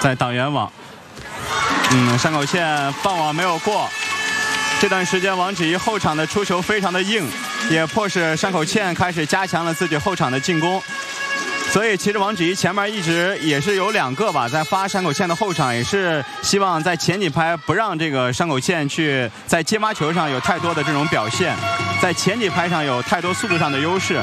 在挡圆网。山口茜放网没有过。这段时间王芷怡后场的出球非常的硬，也迫使山口茜开始加强了自己后场的进攻。所以其实王芷怡前面一直也是有2个吧，在发山口茜的后场，也是希望在前几拍不让这个山口茜去在接发球上有太多的这种表现，在前几拍上有太多速度上的优势。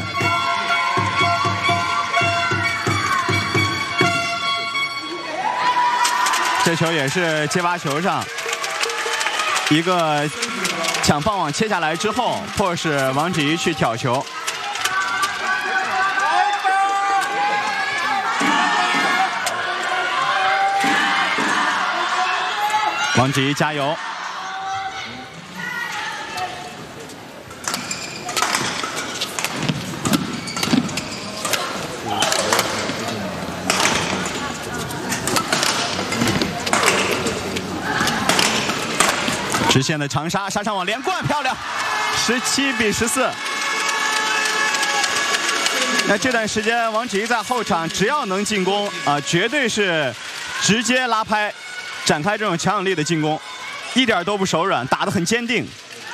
这球也是接发球上一个抢放网切下来之后，迫使王芷怡去挑球。王芷怡加油！直线的长杀，杀上网连贯，漂亮，17比14。那这段时间，王芷怡在后场只要能进攻绝对是直接拉拍。展开这种强有力的进攻，一点都不手软，打得很坚定。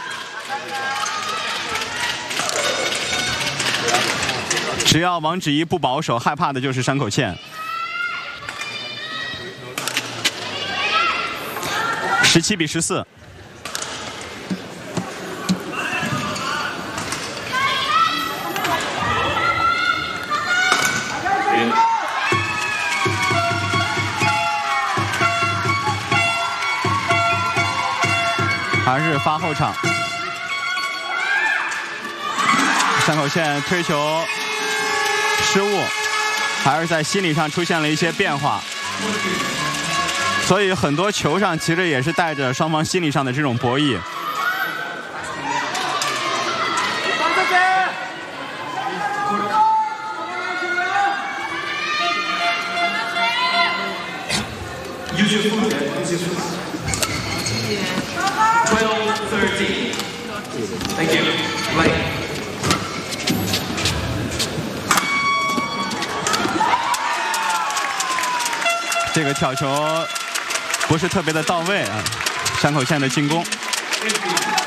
只要王芷怡不保守，害怕的就是山口茜。17比14。还是发后场，山口茜推球失误，还是在心理上出现了一些变化，所以很多球上其实也是带着双方心理上的这种博弈。 Thank you. Right. 这个挑球不是特别的到位山口茜的进攻。